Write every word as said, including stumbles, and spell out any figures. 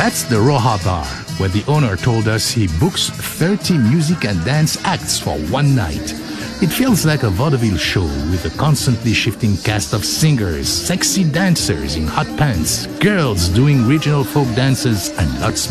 That's the Roja Bar, where the owner told us he books thirty music and dance acts for one night. It feels like a vaudeville show with a constantly shifting cast of singers, sexy dancers in hot pants, girls doing regional folk dances, and lots more.